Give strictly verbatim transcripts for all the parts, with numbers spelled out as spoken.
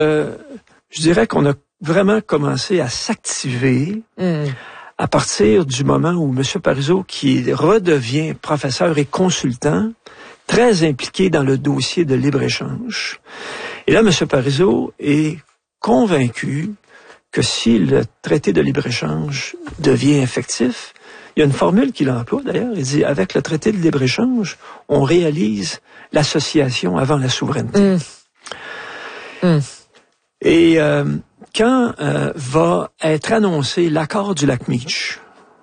Euh, je dirais qu'on a vraiment commencé à s'activer mm. à partir du moment où M. Parizeau, qui redevient professeur et consultant, très impliqué dans le dossier de libre-échange. Et là, M. Parizeau est convaincu que si le traité de libre-échange devient effectif, il y a une formule qu'il emploie d'ailleurs, il dit, avec le traité de libre-échange, on réalise l'association avant la souveraineté. Mm. Mm. Et euh, quand euh, va être annoncé l'accord du lac Meech,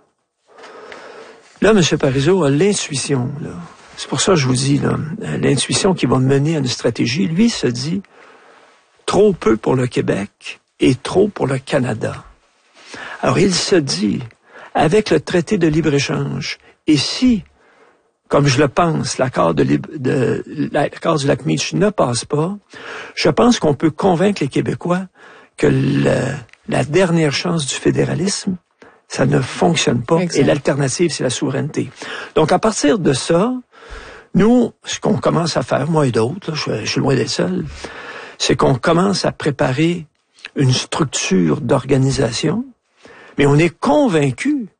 là, M. Parizeau a l'intuition, là. C'est pour ça que je vous dis, là, l'intuition qui va mener à une stratégie, lui se dit, trop peu pour le Québec et trop pour le Canada. Alors, il se dit, avec le traité de libre-échange, et si, comme je le pense, l'accord, de, de, l'accord du lac Meech ne passe pas, je pense qu'on peut convaincre les Québécois que le, la dernière chance du fédéralisme, ça ne fonctionne pas, exact. Et l'alternative, c'est la souveraineté. Donc, à partir de ça, nous, ce qu'on commence à faire, moi et d'autres, là, je, je suis loin d'être seul, c'est qu'on commence à préparer une structure d'organisation, mais on est convaincu,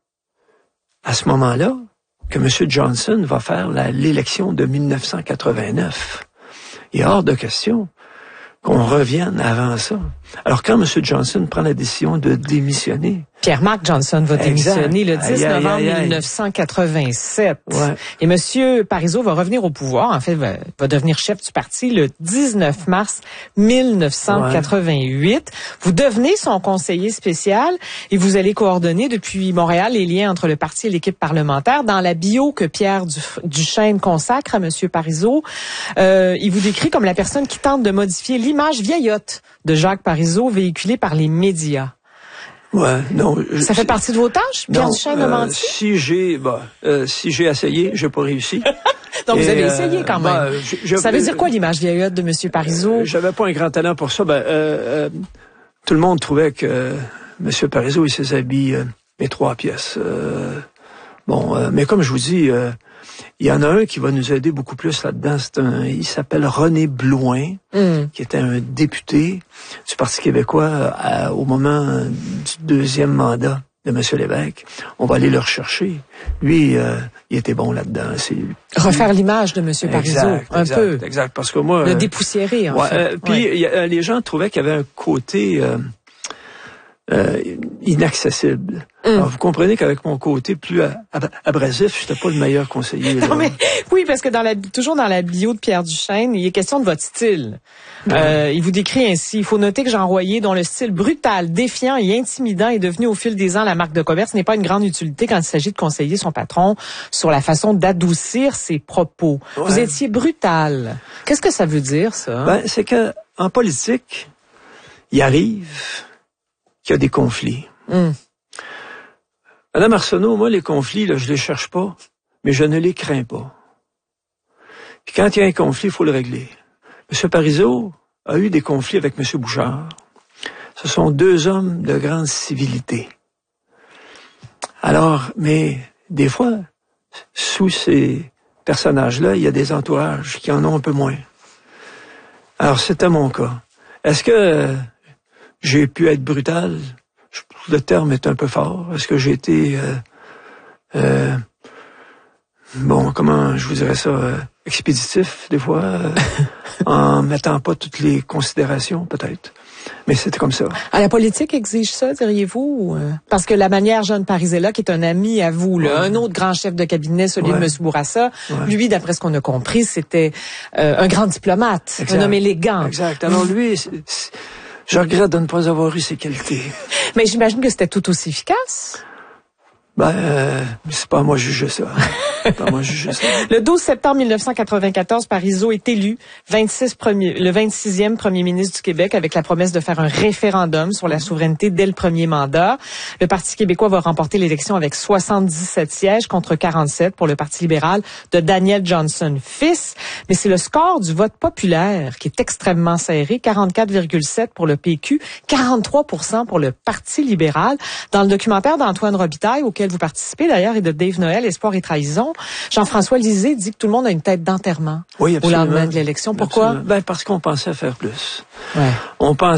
à ce moment-là, que M. Johnson va faire la, l'élection de mille neuf cent quatre-vingt-neuf. Il est hors de question qu'on revienne avant ça. Alors, quand M. Johnson prend la décision de démissionner... Pierre-Marc Johnson va démissionner le dix novembre mille neuf cent quatre-vingt-sept. Ouais. Et M. Parizeau va revenir au pouvoir, en fait, va, va devenir chef du parti le dix-neuf mars mille neuf cent quatre-vingt-huit. Ouais. Vous devenez son conseiller spécial et vous allez coordonner depuis Montréal les liens entre le parti et l'équipe parlementaire. Dans la bio que Pierre Duchesne consacre à M. Parizeau, euh, il vous décrit comme la personne qui tente de modifier l'image vieillotte de Jacques Parizeau véhiculée par les médias. Ouais, non. Ça fait partie de vos tâches, Pierre Duchesne a menti? Si j'ai, bah, euh, si j'ai essayé, j'ai pas réussi. Donc et vous avez essayé quand même. Bah, je, je, ça veut dire quoi l'image vieillotte de M. Parizeau? Euh, j'avais pas un grand talent pour ça. Ben, euh, euh, tout le monde trouvait que euh, M. Parizeau et ses habits, euh, mes trois pièces. Euh, bon, euh, mais comme je vous dis, euh, il y en a un qui va nous aider beaucoup plus là-dedans. C'est un, il s'appelle René Blouin, mm. qui était un député du Parti québécois à, au moment du deuxième mandat de M. Lévesque. On va aller le rechercher. Lui, euh, il était bon là-dedans. C'est, refaire l'image de M. Parizeau, un exact, peu. Exact, parce que moi... Le dépoussiérer, en ouais, fait. Euh, puis ouais. y a, les gens trouvaient qu'il y avait un côté... Euh, Euh, inaccessible. Mm. Alors, vous comprenez qu'avec mon côté plus ab- abrasif, j'étais pas le meilleur conseiller. Non, mais, oui, parce que dans la, toujours dans la bio de Pierre Duchesne, il est question de votre style. Mm. Euh, il vous décrit ainsi, il faut noter que Jean Royer, dont le style brutal, défiant et intimidant est devenu au fil des ans la marque de commerce, n'est pas une grande utilité quand il s'agit de conseiller son patron sur la façon d'adoucir ses propos. Ouais. Vous étiez brutal. Qu'est-ce que ça veut dire, ça? Ben, c'est que, en politique, il arrive qu'il y a des conflits. Mm. Madame Arsenault, moi, les conflits, là, je les cherche pas, mais je ne les crains pas. Puis quand il y a un conflit, il faut le régler. M. Parizeau a eu des conflits avec M. Bouchard. Ce sont deux hommes de grande civilité. Alors, mais des fois, sous ces personnages-là, il y a des entourages qui en ont un peu moins. Alors, c'était mon cas. Est-ce que j'ai pu être brutal? Le terme est un peu fort. Est-ce que j'ai été... Euh, euh, bon, comment je vous dirais ça? Euh, expéditif, des fois, euh, en mettant pas toutes les considérations, peut-être. Mais c'était comme ça. À la politique exige ça, diriez-vous? Parce que la manière Jean Parisella, qui est un ami à vous, là, ouais. un autre grand chef de cabinet, celui ouais. de M. Bourassa, ouais. lui, d'après ce qu'on a compris, c'était euh, un grand diplomate, exact. un homme élégant. Exact. Alors lui, c'est, c'est, je regrette de ne pas avoir eu ses qualités. Mais j'imagine que c'était tout aussi efficace. Ben, euh, c'est pas à moi de juger ça. C'est pas à moi de juger ça. Le douze septembre mille neuf cent quatre-vingt-quatorze, Parizeau est élu vingt-six premier, le vingt-sixième premier ministre du Québec avec la promesse de faire un référendum sur la souveraineté dès le premier mandat. Le Parti québécois va remporter l'élection avec soixante-dix-sept sièges contre quarante-sept pour le Parti libéral de Daniel Johnson fils. Mais c'est le score du vote populaire qui est extrêmement serré, quarante-quatre virgule sept pour le P Q, quarante-trois pour cent pour le Parti libéral. Dans le documentaire d'Antoine Robitaille, auquel vous participez d'ailleurs, et de Dave Noël, Espoir et trahison, Jean-François Lisée dit que tout le monde a une tête d'enterrement oui, au lendemain de l'élection. Pourquoi? Ben, parce qu'on pensait faire plus. Ouais. On pensait